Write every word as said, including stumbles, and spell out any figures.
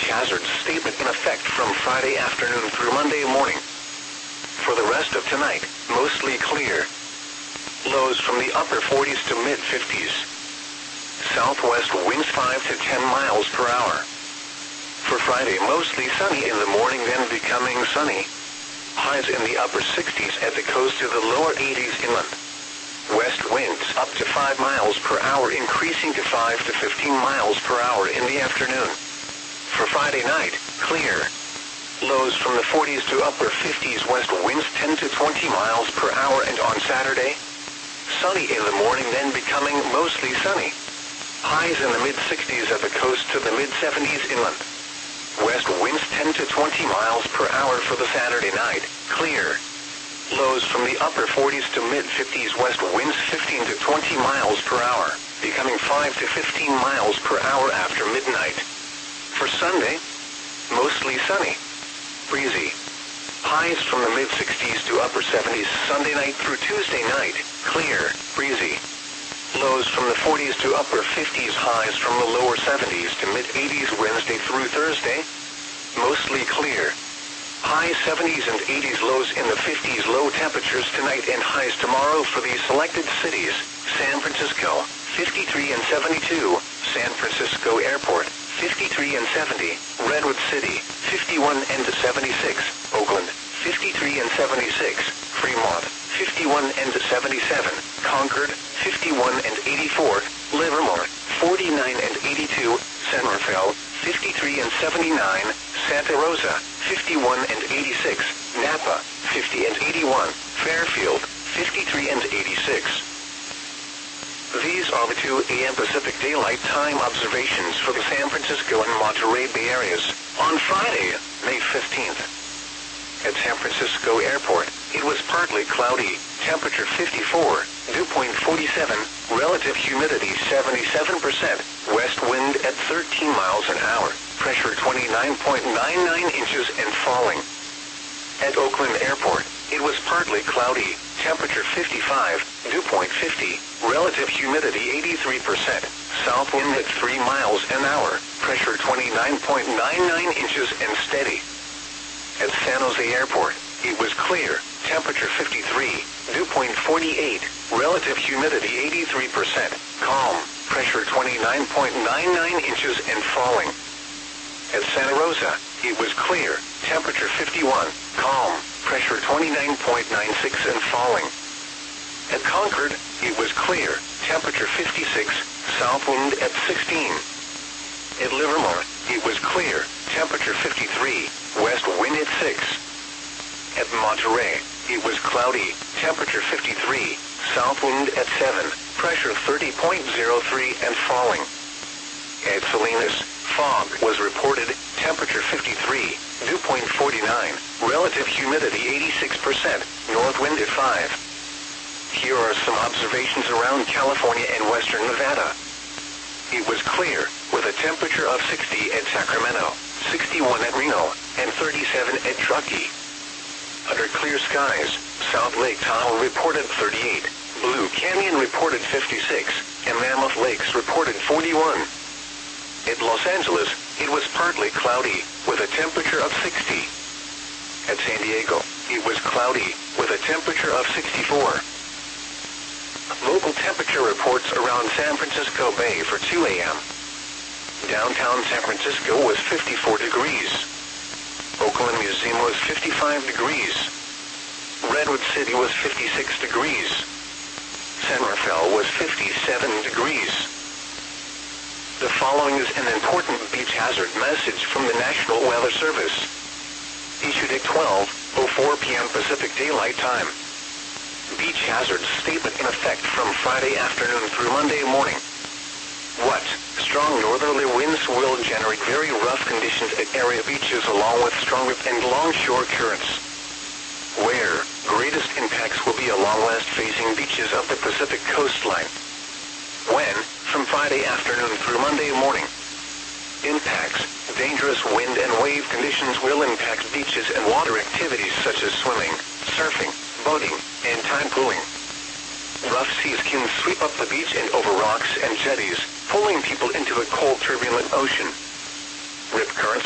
hazard statement in effect from Friday afternoon through Monday morning. For the rest of tonight, mostly clear. Lows from the upper forties to mid fifties. Southwest winds five to ten miles per hour. For Friday, mostly sunny in the morning, then becoming sunny. Highs in the upper sixties at the coast to the lower eighties inland. West winds up to five miles per hour, increasing to five to fifteen miles per hour in the afternoon. For Friday night, clear. Lows from the forties to upper fifties, west winds ten to twenty miles per hour, and on Saturday, sunny in the morning, then becoming mostly sunny. Highs in the mid sixties at the coast to the mid seventies inland. West winds ten to twenty miles per hour for the Saturday night, clear. Lows from the upper forties to mid fifties, west winds fifteen to twenty miles per hour, becoming five to fifteen miles per hour after midnight. For Sunday, mostly sunny, breezy. Highs from the mid sixties to upper seventies Sunday night through Tuesday night, clear, breezy. Lows from the forties to upper fifties, highs from the lower seventies to mid eighties Wednesday through Thursday, mostly clear. High seventies and eighties, lows in the fifties, low temperatures tonight and highs tomorrow for these selected cities: San Francisco, fifty-three and seventy-two, San Francisco Airport, fifty-three and seventy, Redwood City, fifty-one and seventy-six, Oakland, fifty-three and seventy-six, Fremont, fifty-one and seventy-seven, Concord, fifty-one and eighty-four, Livermore, forty-nine and eighty-two, San Rafael, fifty-three and seventy-nine, Santa Rosa, fifty-one and eighty-six, Napa, fifty and eighty-one, Fairfield, fifty-three and eighty-six. These are the two A M Pacific Daylight Time observations for the San Francisco and Monterey Bay areas on Friday, May fifteenth. At San Francisco Airport, it was partly cloudy, temperature fifty-four, dew point forty-seven, relative humidity seventy-seven percent, west wind at thirteen miles an hour, pressure twenty-nine point nine nine inches and falling. At Oakland Airport, it was partly cloudy, temperature fifty-five, dew point fifty, relative humidity eighty-three percent, south wind at three miles an hour, pressure twenty-nine point nine nine inches and steady. At San Jose Airport, it was clear, temperature fifty-three, dew point forty-eight, relative humidity eighty-three percent, calm, pressure twenty-nine point nine nine inches and falling. At Santa Rosa, it was clear, temperature fifty-one, calm, pressure twenty-nine point nine six and falling. At Concord, it was clear, temperature fifty-six, south wind at sixteen. At Livermore, it was clear, temperature fifty-three, west wind at six. At Monterey, it was cloudy, temperature fifty-three, south wind at seven, pressure thirty point zero three and falling. At Salinas, fog was reported, temperature fifty-three, dew point forty-nine, relative humidity eighty-six percent, north wind at five. Here are some observations around California and western Nevada. It was clear, with a temperature of sixty at Sacramento, sixty-one at Reno, and thirty-seven at Truckee. Under clear skies, South Lake Tahoe reported thirty-eight, Blue Canyon reported fifty-six, and Mammoth Lakes reported forty-one. At Los Angeles, it was partly cloudy, with a temperature of sixty. At San Diego, it was cloudy, with a temperature of sixty-four. Local temperature reports around San Francisco Bay for two A M Downtown San Francisco was fifty-four degrees. Oakland Museum was fifty-five degrees. Redwood City was fifty-six degrees. San Rafael was fifty-seven degrees. The following is an important beach hazard message from the National Weather Service. Issued at twelve oh four p m Pacific Daylight Time. Beach hazard statement in effect from Friday afternoon through Monday morning. What? Strong northerly winds will generate very rough conditions at area beaches along with strong and longshore currents. Where? Greatest impacts will be along west-facing beaches of the Pacific coastline. When? From Friday afternoon through Monday morning. Impacts. Dangerous wind and wave conditions will impact beaches and water activities such as swimming, surfing, boating, and tide pooling. Rough seas can sweep up the beach and over rocks and jetties, pulling people into a cold, turbulent ocean. Rip currents